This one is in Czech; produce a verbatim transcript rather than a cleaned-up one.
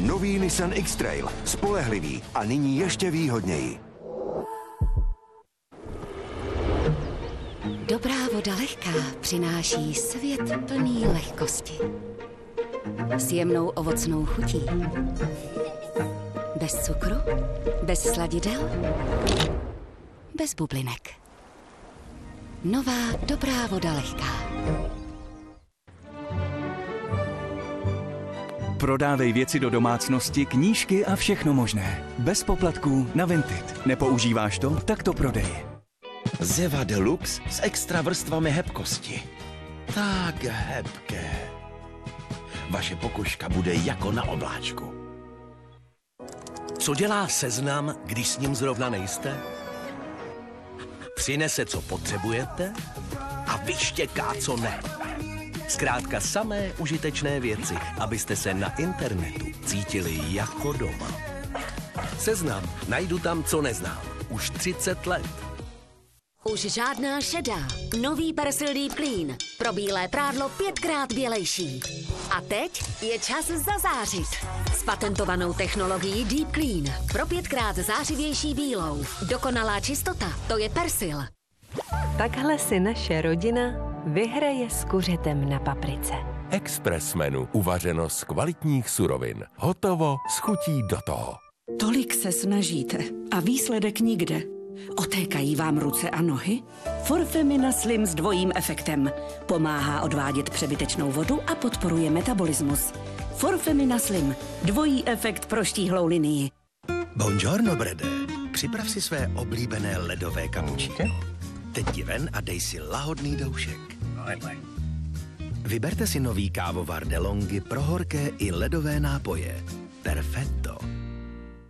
Nový Nissan X-Trail. Spolehlivý a nyní ještě výhodněji. Dobrá voda lehká přináší svět plný lehkosti. S jemnou ovocnou chutí. Bez cukru, bez sladidel, bez bublinek. Nová dobrá voda lehká. Prodávej věci do domácnosti, knížky a všechno možné. Bez poplatků na Vinted. Nepoužíváš to? Tak to prodej. Zeva Deluxe s extra vrstvami hebkosti. Tak hebké. Vaše pokožka bude jako na obláčku. Co dělá Seznam, když s ním zrovna nejste? Přinese, co potřebujete a vyštěká, co ne. Zkrátka samé užitečné věci, abyste se na internetu cítili jako doma. Seznam, najdu tam, co neznám. Už třicet let. Už žádná šedá. Nový Persil Deep Clean. Pro bílé prádlo pětkrát bělejší. A teď je čas zazářit. S patentovanou technologií Deep Clean. Pro pětkrát zářivější bílou. Dokonalá čistota, to je Persil. Takhle si naše rodina vyhraje s kuřetem na paprice. Express menu. Uvařeno z kvalitních surovin. Hotovo s chutí do toho. Tolik se snažíte a výsledek nikde. Otékají vám ruce a nohy? Forfemina Slim s dvojím efektem. Pomáhá odvádět přebytečnou vodu a podporuje metabolismus. Forfemina Slim. Dvojí efekt pro štíhlou linii. Buongiorno, Brede. Připrav si své oblíbené ledové kapučíno. Teď jdi ven a dej si lahodný doušek. Vyberte si nový kávovar DeLonghi pro horké i ledové nápoje. Perfetto.